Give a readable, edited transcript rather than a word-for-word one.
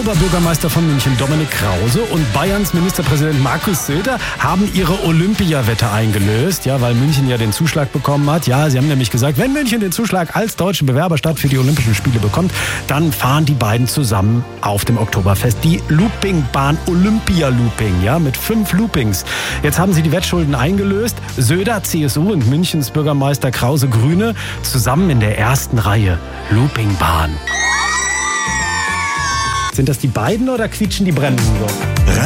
Oberbürgermeister von München, Dominik Krause, und Bayerns Ministerpräsident Markus Söder haben ihre Olympiawette eingelöst, ja, weil München ja den Zuschlag bekommen hat. Ja, sie haben nämlich gesagt, wenn München den Zuschlag als deutsche Bewerberstadt für die Olympischen Spiele bekommt, dann fahren die beiden zusammen auf dem Oktoberfest die Loopingbahn Olympia-Looping, ja, mit 5 Loopings. Jetzt haben sie die Wettschulden eingelöst. Söder, CSU, und Münchens Bürgermeister Krause, Grüne, zusammen in der ersten Reihe. Loopingbahn. Sind das die beiden oder quietschen die Bremsen so?